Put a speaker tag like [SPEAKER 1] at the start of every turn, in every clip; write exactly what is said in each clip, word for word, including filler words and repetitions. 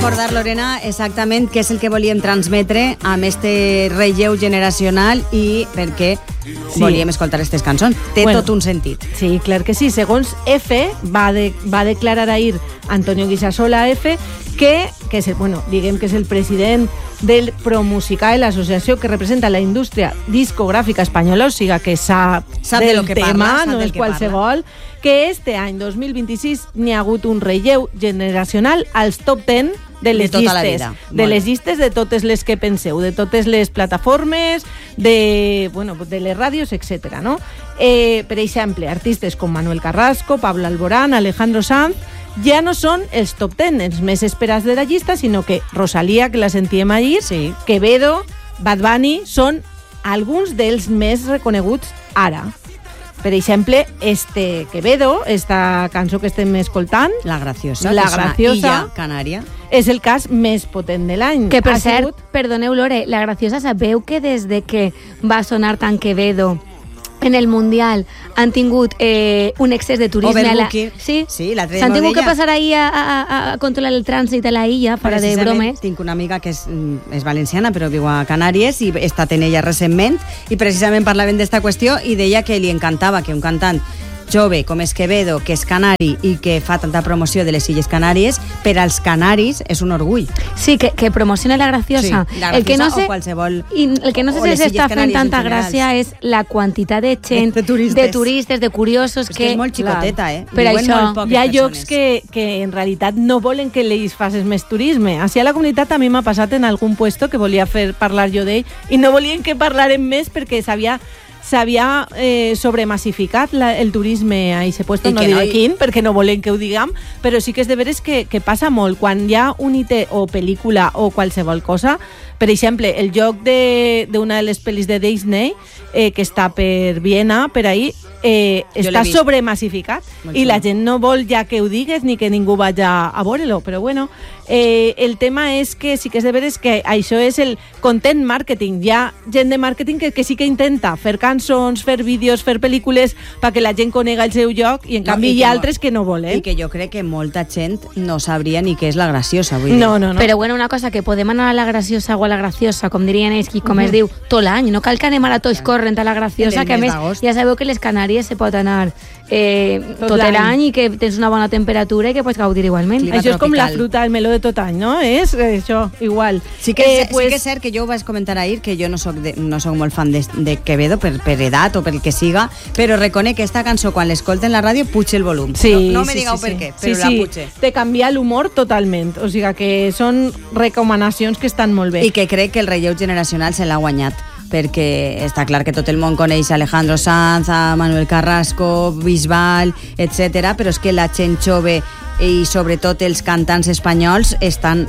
[SPEAKER 1] recordar, Lorena, exactament què és el que volíem transmetre amb este relleu generacional i per què sí. volíem escoltar aquestes cançons. Té bueno, tot un sentit.
[SPEAKER 2] Sí, clar que sí. Segons F, va, de, va declarar ahir Antonio Guisasola F, que, que és el, bueno, diguem que és el president del Promusicae, l'associació que representa la indústria discogràfica espanyola, o sigui que sap,
[SPEAKER 1] sap
[SPEAKER 2] del
[SPEAKER 1] de lo que
[SPEAKER 2] tema,
[SPEAKER 1] parla,
[SPEAKER 2] no és qualsevol, parla. Que este any dos mil vint-i-sis n'hi ha hagut un relleu generacional als top deu de les
[SPEAKER 1] de tota
[SPEAKER 2] llistes,
[SPEAKER 1] la vida.
[SPEAKER 2] de les llistes de totes les que penseu, de totes les plataformes, de, bueno, de les ràdios, etcètera. No? Eh, per exemple, artistes com Manuel Carrasco, Pablo Alborán, Alejandro Sanz, ja no són els top deu, els més esperats de la llista, sinó que Rosalía, que la sentíem ahir,
[SPEAKER 1] sí.
[SPEAKER 2] Quevedo, Bad Bunny, són alguns dels més reconeguts ara. Per exemple, este Quevedo, esta cançó que estem escoltant,
[SPEAKER 1] La Graciosa,
[SPEAKER 2] La
[SPEAKER 1] que és
[SPEAKER 2] Graciosa,
[SPEAKER 1] una illa canària,
[SPEAKER 2] és el cas més potent de l'any.
[SPEAKER 3] Que, per
[SPEAKER 2] ha
[SPEAKER 3] cert,
[SPEAKER 2] sigut...
[SPEAKER 3] perdoneu, Lore, La Graciosa, sabeu que des de que va sonar tan Quevedo en el Mundial han tingut eh, un excés de turisme a la...
[SPEAKER 1] Sí, sí, l'altre
[SPEAKER 3] s'han tingut que passar ahir a, a, a controlar el trànsit a la illa, fora de bromes.
[SPEAKER 1] Tinc una amiga que és, és valenciana però viu a Canàries i he estat en ella recentment i precisament parlaven d'esta qüestió i deia que li encantava que un cantant jove com és Quevedo, que és canari i que fa tanta promoció de les Illes Canàries, per als canaris és un orgull.
[SPEAKER 3] Sí, que, que promociona La Graciosa.
[SPEAKER 1] Sí, La Graciosa
[SPEAKER 3] el que no sé,
[SPEAKER 1] o qualsevol...
[SPEAKER 3] I el que no sé si s'està fent tanta gràcia és la quantitat de gent,
[SPEAKER 1] de turistes,
[SPEAKER 3] de, turistes, de curiosos...
[SPEAKER 1] És que, que és molt xicoteta, eh?
[SPEAKER 3] Per
[SPEAKER 1] Diuen
[SPEAKER 3] això
[SPEAKER 2] hi ha llocs que, que en realitat no volen que les facis més turisme. Així a la comunitat a mi m'ha passat en algun puesto que volia fer parlar jo d'ell i no volien que parlarem més perquè s'havia s'havia eh, sobremassificat la, el turisme a aquest puesto, no diré no hi... quin, perquè no volen que ho diguem, però sí que és de veres que, que passa molt. Quan hi ha un I T o pel·lícula o qualsevol cosa, per exemple, el lloc d'una de, de les pel·lis de Disney, eh, que està per Viena, per ahí, eh, està sobremassificat molt i xulo. La gent no vol ja que ho digues ni que ningú vagi a veure-lo, però bueno, eh, el tema és que sí que és de veres que això és el content marketing. Hi ha gent de màrqueting que, que sí que intenta fer cançons, fer vídeos, fer pel·lícules perquè la gent conega el seu lloc i en no, canvi i hi ha altres que no volen.
[SPEAKER 1] I que jo crec que molta gent no sabria ni què és La Graciosa. Vull dir.
[SPEAKER 2] No, no, no.
[SPEAKER 3] Però bueno, una cosa, que podem anar a La Graciosa o a La Graciosa, com dirien ells, com uh-huh. es diu, tot l'any. No cal que anem ara tots corrent a La Graciosa, que a més ja sabeu que les Canàries se pot anar eh, tot, tot l'any i que tens una bona temperatura i que pots gaudir igualment.
[SPEAKER 2] Clima això tropical. És com la fruta, el meló de tot any, no? És això, igual.
[SPEAKER 1] Sí que, eh, pues... sí que és cert que jo ho vaig comentar ahir, que jo no soc, de, no soc molt fan de, de Quevedo per, per edat o pel que siga, però reconec que esta cançó, quan l'escolta en la ràdio, puja el volum.
[SPEAKER 2] Sí,
[SPEAKER 1] no no me
[SPEAKER 2] sí,
[SPEAKER 1] digueu
[SPEAKER 2] sí,
[SPEAKER 1] per
[SPEAKER 2] sí.
[SPEAKER 1] què, però
[SPEAKER 2] sí,
[SPEAKER 1] la
[SPEAKER 2] sí.
[SPEAKER 1] puja.
[SPEAKER 2] Te canvia l'humor totalment. O sigui que són recomanacions que estan molt bé.
[SPEAKER 1] I que crec que el relleu generacional se l'ha guanyat, perquè està clar que tot el món coneix a Alejandro Sanz, a Manuel Carrasco, Bisbal, etcètera, però és que la gent jove i sobretot els cantants espanyols estan,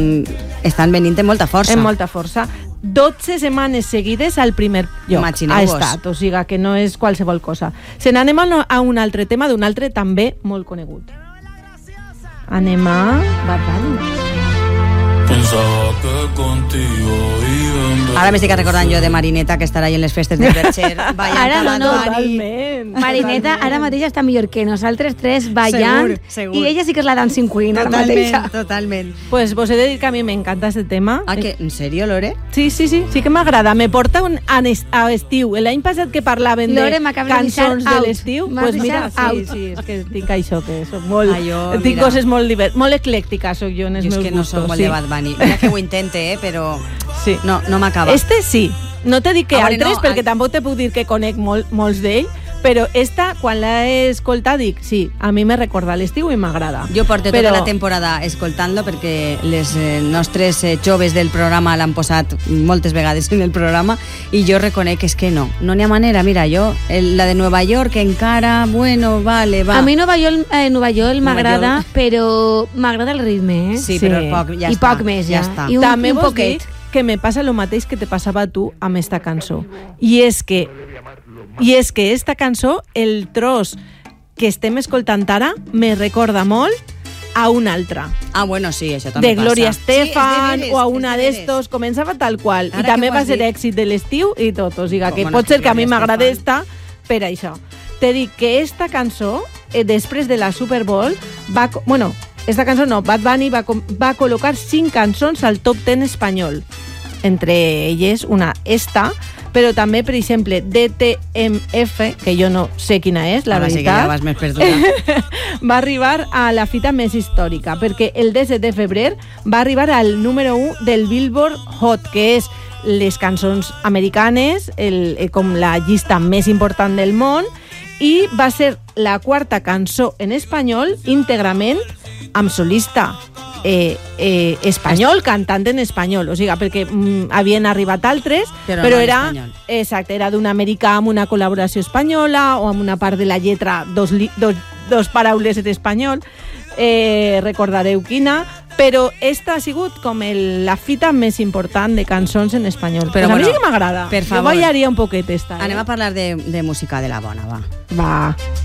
[SPEAKER 1] mm, estan venint amb molta força.
[SPEAKER 2] Amb molta força. dotze setmanes seguides al primer lloc ha estat, o sigui que no és qualsevol cosa. Se n'anem a un altre tema d'un altre també molt conegut. Anem a Bad Bunny.
[SPEAKER 1] Ara m'estic recordant jo de Marineta, que estarà ahí en les festes de Bercher.
[SPEAKER 3] Ara no, no.
[SPEAKER 2] Totalment.
[SPEAKER 3] Marineta ara mateix està millor que nosaltres tres ballant.
[SPEAKER 1] Segur, segur.
[SPEAKER 3] I ella sí que és la dancing queen ara mateixa.
[SPEAKER 1] Totalment.
[SPEAKER 2] Pues vos he de dir que a mi m'encanta este tema.
[SPEAKER 1] Ah, que, en sèrio, Lore?
[SPEAKER 2] Sí, sí, sí, sí que m'agrada. Me porta un a estiu. L'any passat que parlaven
[SPEAKER 3] Lore,
[SPEAKER 2] de cançons de l'estiu, pues mira,
[SPEAKER 3] out.
[SPEAKER 2] sí, sí, és que tinc això, que soc molt...
[SPEAKER 1] Ah, jo,
[SPEAKER 2] tinc
[SPEAKER 1] mira.
[SPEAKER 2] coses molt divers, molt eclèctiques soc jo en els
[SPEAKER 1] jo
[SPEAKER 2] meus
[SPEAKER 1] és que no
[SPEAKER 2] gustos.
[SPEAKER 1] soc molt
[SPEAKER 2] sí.
[SPEAKER 1] de Bad Bunny. Mira que ho intente, eh, però
[SPEAKER 2] sí.
[SPEAKER 1] no, no m'acaba.
[SPEAKER 2] Este sí. No te dic que
[SPEAKER 1] ah,
[SPEAKER 2] altres,
[SPEAKER 1] bueno, no,
[SPEAKER 2] perquè
[SPEAKER 1] al...
[SPEAKER 2] tampoc te puc dir que conec molt, molts d'ell, però esta, quan l'he escoltat, dic, sí, a mi me recorda l'estiu i m'agrada.
[SPEAKER 1] Jo porto
[SPEAKER 2] però...
[SPEAKER 1] tota la temporada escoltant-lo perquè les eh, nostres eh, joves del programa l'han posat moltes vegades en el programa i jo reconec que és que no, no n'hi ha manera. Mira, jo, el, la de Nueva York encara, bueno, vale, va.
[SPEAKER 3] A mi Nova York, eh, Nova York m'agrada, però m'agrada el ritme, eh?
[SPEAKER 1] Sí,
[SPEAKER 3] sí.
[SPEAKER 1] però poc, ja
[SPEAKER 3] I
[SPEAKER 1] està.
[SPEAKER 3] poc més, ja.
[SPEAKER 1] ja està.
[SPEAKER 3] I un,
[SPEAKER 2] També
[SPEAKER 3] un
[SPEAKER 2] vos
[SPEAKER 3] poquet.
[SPEAKER 2] dic que me passa el mateix que te passava a tu amb esta cançó. I és que i és que esta cançó, el tros que estem escoltant ara, me recorda molt a una altra.
[SPEAKER 1] Ah, bueno, sí, això també
[SPEAKER 2] de Gloria
[SPEAKER 1] passa.
[SPEAKER 2] Estefan
[SPEAKER 1] sí,
[SPEAKER 2] o a una d'estos, començava tal qual.
[SPEAKER 1] Ara
[SPEAKER 2] I també va ser
[SPEAKER 1] dit?
[SPEAKER 2] èxit de l'estiu i tot. O sigui que
[SPEAKER 1] Com
[SPEAKER 2] pot
[SPEAKER 1] no,
[SPEAKER 2] ser que a mi
[SPEAKER 1] Gloria
[SPEAKER 2] m'agrada
[SPEAKER 1] Estefan.
[SPEAKER 2] esta per això. Te dic que esta cançó, eh, després de la Super Bowl, va... Bueno, esta cançó no, Bad Bunny va, va col·locar cinc cançons al top ten espanyol. Entre elles una esta, però també, per exemple, D T M F, que jo no sé quina és, la
[SPEAKER 1] Ara
[SPEAKER 2] veritat.
[SPEAKER 1] Sí que ja vas més perduda.
[SPEAKER 2] Va arribar a la fita més històrica, perquè el disset de febrer va arribar al número u del Billboard Hot, que és les cançons americanes, el, com la llista més important del món, i va ser la quarta cançó en espanyol íntegrament amb solista eh, eh, espanyol, cantant en espanyol, o sigui, perquè mm, havien arribat altres,
[SPEAKER 1] però,
[SPEAKER 2] però
[SPEAKER 1] no
[SPEAKER 2] era,
[SPEAKER 1] exacte,
[SPEAKER 2] era d'un americà amb una col·laboració espanyola o amb una part de la lletra, dos, dos, dos paraules en espanyol, eh, recordareu quina, però esta ha sigut com el, la fita més important de cançons en espanyol. Però, però bueno, a mi sí que m'agrada.
[SPEAKER 1] Per favor.
[SPEAKER 2] Jo ballaria un poquet esta. Eh?
[SPEAKER 1] Anem a parlar de, de música de la bona, va.
[SPEAKER 2] Va.